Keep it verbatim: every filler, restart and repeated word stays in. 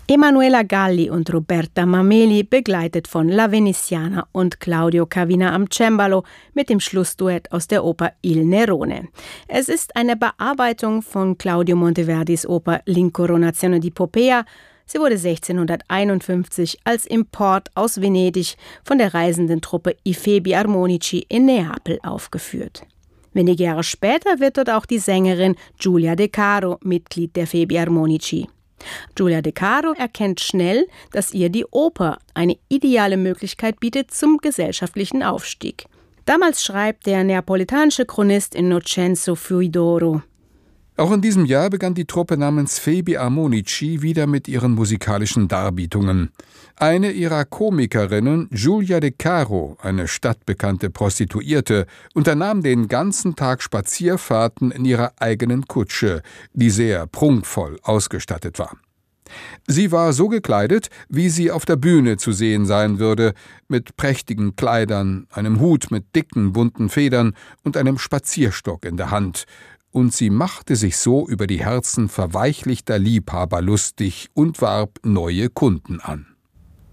Emanuela Galli und Roberta Mameli, begleitet von La Veneziana und Claudio Cavina am Cembalo mit dem Schlussduett aus der Oper Il Nerone. Es ist eine Bearbeitung von Claudio Monteverdis Oper L'Incoronazione di Popea. Sie wurde sechzehnhunderteinundfünfzig als Import aus Venedig von der reisenden Truppe I Febi Armonici in Neapel aufgeführt. Wenige Jahre später wird dort auch die Sängerin Giulia De Caro Mitglied der Febi Armonici. Giulia De Caro erkennt schnell, dass ihr die Oper eine ideale Möglichkeit bietet zum gesellschaftlichen Aufstieg. Damals schreibt der neapolitanische Chronist Innocenzo Fuidoro: Auch in diesem Jahr begann die Truppe namens Febi Armonici wieder mit ihren musikalischen Darbietungen. Eine ihrer Komikerinnen, Giulia De Caro, eine stadtbekannte Prostituierte, unternahm den ganzen Tag Spazierfahrten in ihrer eigenen Kutsche, die sehr prunkvoll ausgestattet war. Sie war so gekleidet, wie sie auf der Bühne zu sehen sein würde, mit prächtigen Kleidern, einem Hut mit dicken, bunten Federn und einem Spazierstock in der Hand, und sie machte sich so über die Herzen verweichlichter Liebhaber lustig und warb neue Kunden an.